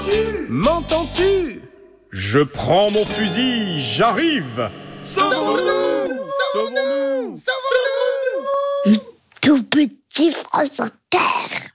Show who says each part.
Speaker 1: M'entends-tu?
Speaker 2: Je prends mon fusil, j'arrive.
Speaker 3: Sauvons-nous!
Speaker 2: Sauvons-nous!
Speaker 3: Sauvons-nous!
Speaker 4: Tout petit France Inter.